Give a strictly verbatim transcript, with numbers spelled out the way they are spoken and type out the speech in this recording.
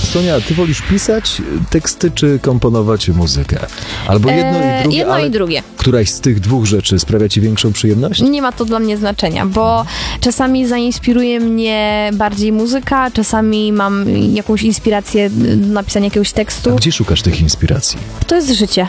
Sonia, ty wolisz pisać teksty, czy komponować muzykę? Albo jedno i drugie, Jedno ale i drugie. któraś z tych dwóch rzeczy sprawia ci większą przyjemność? Nie ma to dla mnie znaczenia, bo czasami zainspiruje mnie bardziej muzyka, czasami mam jakąś inspirację do napisania jakiegoś tekstu. A gdzie szukasz tych inspiracji? To jest życie.